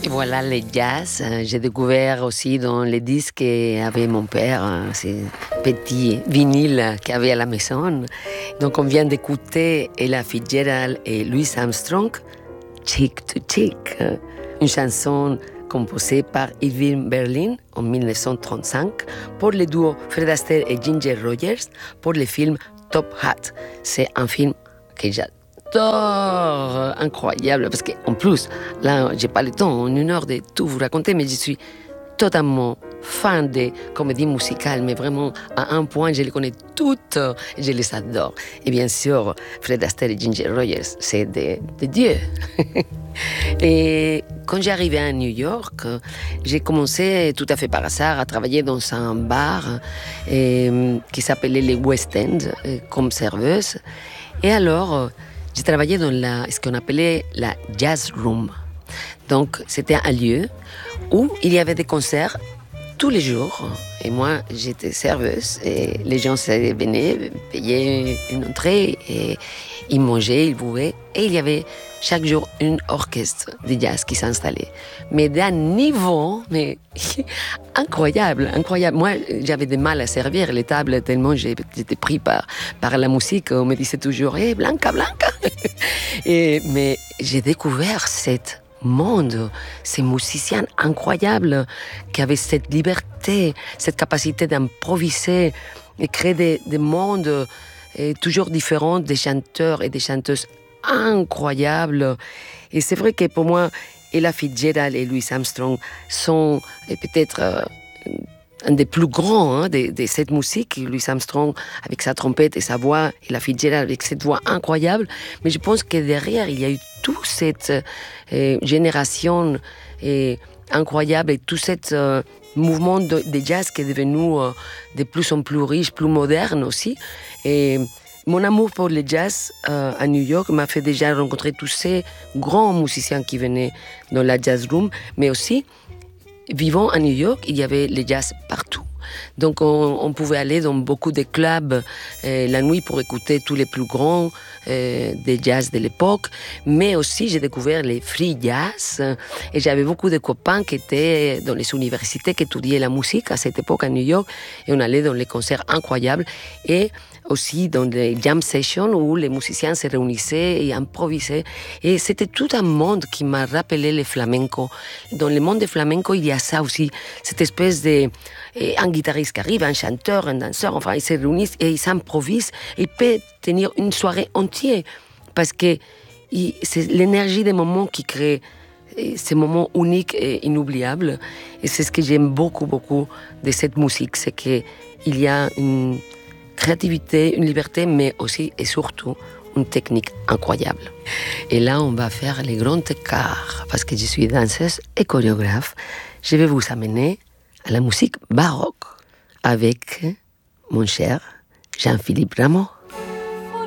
voilà, le jazz, j'ai découvert aussi dans les disques qu'avait mon père, ces petits vinyles qu'il avait à la maison. Donc on vient d'écouter Ella Fitzgerald et Louis Armstrong, Cheek to Cheek, une chanson composée par Irving Berlin en 1935 pour le duo Fred Astaire et Ginger Rogers pour le film Top Hat. C'est un film que j'adore. Incroyable, parce qu'en plus, là, j'ai pas le temps en une heure de tout vous raconter, mais je suis totalement fan des comédies musicales, mais vraiment à un point, je les connais toutes, je les adore. Et bien sûr, Fred Astaire et Ginger Rogers, c'est des dieux. Et quand j'arrivais à New York, j'ai commencé tout à fait par hasard à travailler dans un bar qui s'appelait les West End comme serveuse. Et alors, j'ai travaillé dans ce qu'on appelait la Jazz Room. Donc, c'était un lieu où il y avait des concerts tous les jours. Et moi, j'étais serveuse et les gens venaient payer une entrée et ils mangeaient, ils buvaient. Et il y avait chaque jour une orchestre de jazz qui s'installait. Mais d'un niveau incroyable, incroyable. Moi, j'avais du mal à servir les tables tellement j'étais pris par la musique. On me disait toujours « Hey, Blanca, Blanca !» Mais j'ai découvert cette monde, ces musiciens incroyables qui avaient cette liberté, cette capacité d'improviser et créer des mondes toujours différents, des chanteurs et des chanteuses incroyables. Et c'est vrai que pour moi, Ella Fitzgerald et Louis Armstrong sont peut-être un des plus grands de cette musique. Louis Armstrong avec sa trompette et sa voix, et Ella Fitzgerald avec cette voix incroyable. Mais je pense que derrière, il y a eu toute cette génération incroyable et tout cet mouvement de jazz qui est devenu de plus en plus riche, plus moderne aussi. Et mon amour pour le jazz à New York m'a fait déjà rencontrer tous ces grands musiciens qui venaient dans la jazz room, mais aussi, vivant à New York, il y avait le jazz partout. Donc on pouvait aller dans beaucoup de clubs la nuit pour écouter tous les plus grands des jazz de l'époque, mais aussi j'ai découvert les free jazz et j'avais beaucoup de copains qui étaient dans les universités qui étudiaient la musique à cette époque à New York et on allait dans les concerts incroyables et aussi dans des jam sessions où les musiciens se réunissaient et improvisaient. Et c'était tout un monde qui m'a rappelé le flamenco. Dans le monde du flamenco, il y a ça aussi, cette espèce de... un guitariste qui arrive, un chanteur, un danseur, enfin, ils se réunissent et ils s'improvisent. Ils peuvent tenir une soirée entière parce que c'est l'énergie des moments qui crée ces moments uniques et inoubliables. Et c'est ce que j'aime beaucoup, beaucoup de cette musique, c'est qu'il y a une créativité, une liberté, mais aussi et surtout une technique incroyable. Et là, on va faire les grands écarts, parce que je suis danseuse et chorégraphe. Je vais vous amener à la musique baroque avec mon cher Jean-Philippe Rameau.